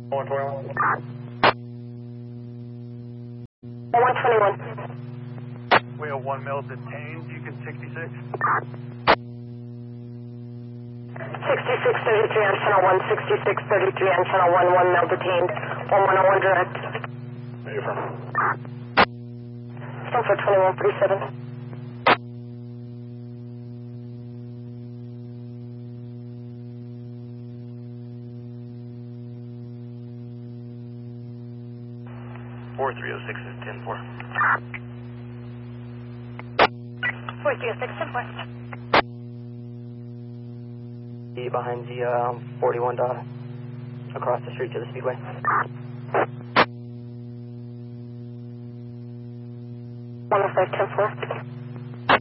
121. 121. We have 1 male detained, Beacon 66. 6633 on channel 1, 6633 on channel 1, 1 male detained, 1101 direct. Affirm. Stand for 2137. Four 306 is 10-4. 4306, 10-4. Behind the 41 dot across the street to the speedway. 105, 10-4.